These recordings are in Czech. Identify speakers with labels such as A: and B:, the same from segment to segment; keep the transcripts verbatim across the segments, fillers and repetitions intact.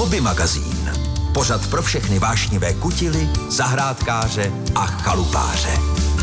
A: Hobby magazín. Pořad pro všechny vášnivé kutily, zahrádkáře a chalupáře.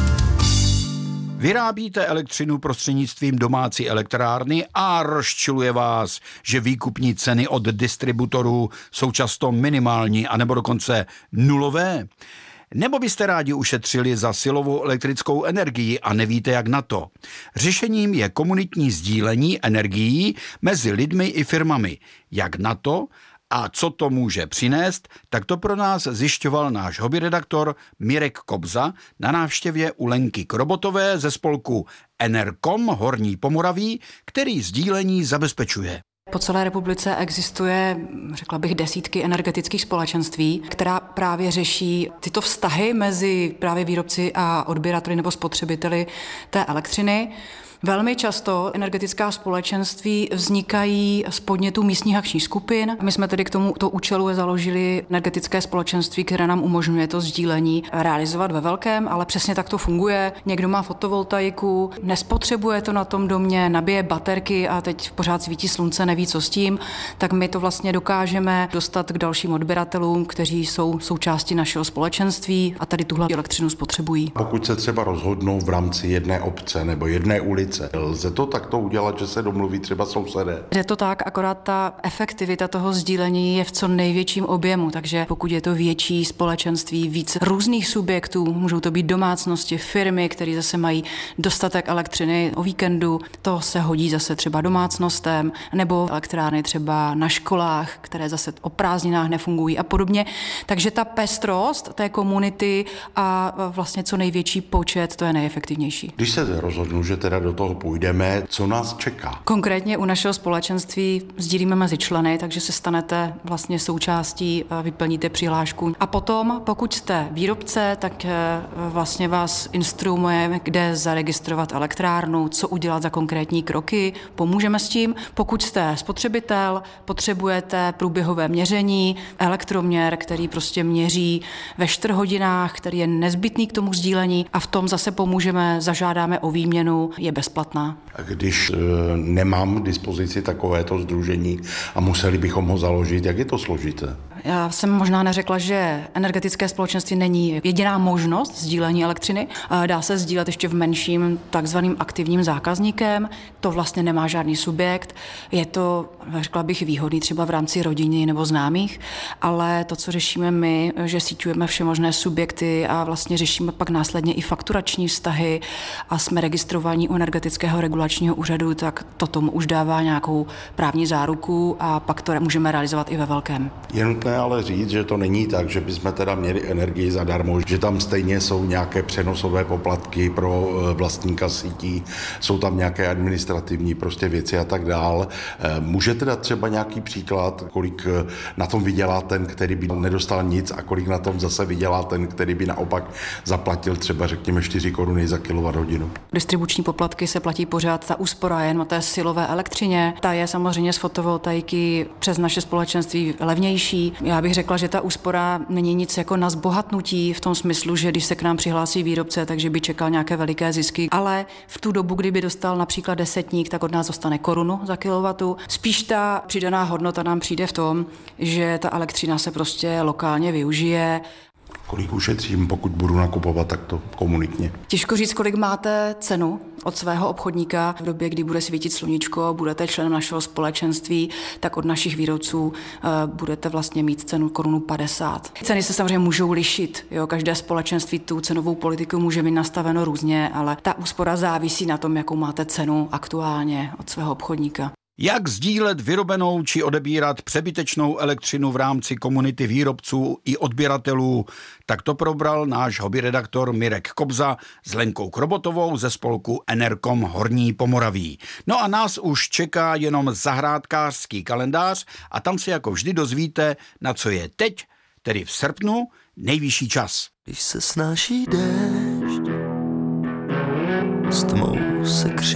B: Vyrábíte elektřinu prostřednictvím domácí elektrárny a rozčiluje vás, že výkupní ceny od distributorů jsou často minimální anebo dokonce nulové? Nebo byste rádi ušetřili za silovou elektrickou energii a nevíte, jak na to? Řešením je komunitní sdílení energií mezi lidmi i firmami. Jak na to a co to může přinést, tak to pro nás zjišťoval náš hobby redaktor Mirek Kobza na návštěvě u Lenky Krobotové ze spolku Enerkom Horní Pomoraví, který sdílení zabezpečuje.
C: Po celé republice existuje, řekla bych, desítky energetických společenství, která právě řeší tyto vztahy mezi právě výrobci a odběrateli nebo spotřebiteli té elektřiny. Velmi často energetická společenství vznikají z podnětů místních akčních skupin. My jsme tedy k tomuto účelu založili energetické společenství, které nám umožňuje to sdílení realizovat ve velkém, ale přesně tak to funguje. Někdo má fotovoltaiku, nespotřebuje to na tom domě, nabije baterky a teď pořád svítí slunce, neví co s tím, tak my to vlastně dokážeme dostat k dalším odběratelům, kteří jsou součástí našeho společenství a tady tuhle elektřinu spotřebují.
D: Pokud se třeba rozhodnou v rámci jedné obce nebo jedné ulice, lze to takto udělat, že se domluví třeba sousedé?
C: Je to tak, akorát ta efektivita toho sdílení je v co největším objemu, takže pokud je to větší společenství, víc různých subjektů, můžou to být domácnosti, firmy, které zase mají dostatek elektřiny o víkendu, to se hodí zase třeba domácnostem, nebo elektrárny třeba na školách, které zase o prázdninách nefungují a podobně. Takže ta pestrost té komunity a vlastně co největší počet, to je nejefektivnější.
D: Když se rozhodnu, že teda do toho půjdeme, co nás čeká?
C: Konkrétně u našeho společenství sdílíme mezi členy, takže se stanete vlastně součástí, vyplníte přihlášku. A potom, pokud jste výrobce, tak vlastně vás instruujeme, kde zaregistrovat elektrárnu, co udělat za konkrétní kroky, pomůžeme s tím. Pokud jste spotřebitel, potřebujete průběhové měření, elektroměr, který prostě měří ve čtvrthodinách, který je nezbytný k tomu sdílení a v tom zase pomůžeme, zažádáme o výměnu, je bezplatná.
D: A když e, nemám k dispozici takovéto sdružení a museli bychom ho založit, jak je to složité?
C: Já jsem možná neřekla, že energetické společenství není jediná možnost sdílení elektřiny. Dá se sdílet ještě v menším takzvaným aktivním zákazníkem. To vlastně nemá žádný subjekt. Je to, řekla bych, výhodný třeba v rámci rodiny nebo známých, ale to, co řešíme my, že síťujeme všemožné subjekty a vlastně řešíme pak následně i fakturační vztahy a jsme registrovaní u energetického regulačního úřadu, tak to tomu už dává nějakou právní záruku a pak to můžeme realizovat i ve velkém.
D: Je nutné ale říct, že to není tak, že bychom teda měli energii zadarmo, že tam stejně jsou nějaké přenosové poplatky pro vlastníka sítí, jsou tam nějaké administrativní prostě věci a tak dál. Může teda třeba nějaký příklad, kolik na tom vydělá ten, který by nedostal nic a kolik na tom zase vydělá ten, který by naopak zaplatil třeba řekněme čtyři koruny za kilowatthodinu?
C: Distribuční poplatky se platí pořád, ta úspora jen o té silové elektřině, ta je samozřejmě z fotovoltaiky přes naše společenství levnější. Já bych řekla, že ta úspora není nic jako na zbohatnutí v tom smyslu, že když se k nám přihlásí výrobce, takže by čekal nějaké veliké zisky, ale v tu dobu, kdyby dostal například desetník, tak od nás dostane korunu za kilowatu. Spíš ta přidaná hodnota nám přijde v tom, že ta elektřina se prostě lokálně využije.
D: Kolik ušetřím, pokud budu nakupovat takto komunitně?
C: Těžko říct, kolik máte cenu od svého obchodníka. V době, kdy bude svítit sluníčko, budete členem našeho společenství, tak od našich výrobců uh, budete vlastně mít cenu korunu padesát. Ceny se samozřejmě můžou lišit. Jo? Každé společenství tu cenovou politiku může mít nastaveno různě, ale ta úspora závisí na tom, jakou máte cenu aktuálně od svého obchodníka.
B: Jak sdílet vyrobenou či odebírat přebytečnou elektřinu v rámci komunity výrobců i odběratelů, tak to probral náš hobby redaktor Mirek Kobza s Lenkou Krobotovou ze spolku Enerkom Horní Pomoraví. No a nás už čeká jenom zahrádkářský kalendář a tam se jako vždy dozvíte, na co je teď, tedy v srpnu, nejvyšší čas.
E: Když se snáší déšť, s tmou se kři